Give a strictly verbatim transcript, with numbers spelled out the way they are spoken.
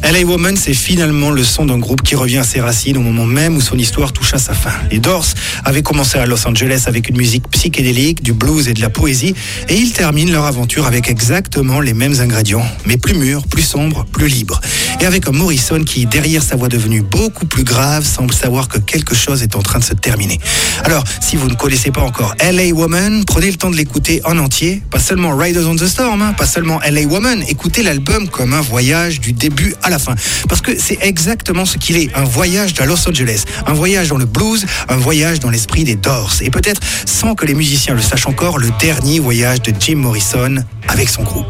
L A Woman, c'est finalement le son d'un groupe qui revient à ses racines au moment même où son histoire touche à sa fin. Les Doors avaient commencé à Los Angeles avec une musique psychédélique, du blues et de la poésie, et ils terminent leur aventure avec exactement les mêmes ingrédients, mais plus mûrs, plus sombres, plus libres. Et avec un Morrison qui, derrière sa voix devenue beaucoup plus grave, semble savoir que quelque chose est en train de se terminer. Alors, si vous ne connaissez pas encore L A Woman, prenez le temps de l'écouter en entier, pas seulement Riders on the Storm, hein, pas seulement L A Woman, écoutez l'album comme un voyage du début à la fin. Parce que c'est exactement ce qu'il est, un voyage à Los Angeles, un voyage dans le blues, un voyage dans l'esprit des Doors. Et peut-être, sans que les musiciens le sachent encore, le dernier voyage de Jim Morrison avec son groupe.